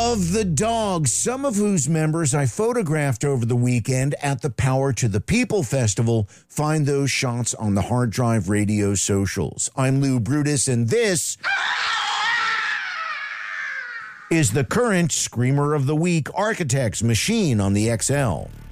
of the Dogs, some of whose members I photographed over the weekend at the Power to the People Festival. Find those shots on the Hard Drive Radio socials. I'm Lou Brutus, and this is the current Screamer of the Week, Architects Machine on the XL.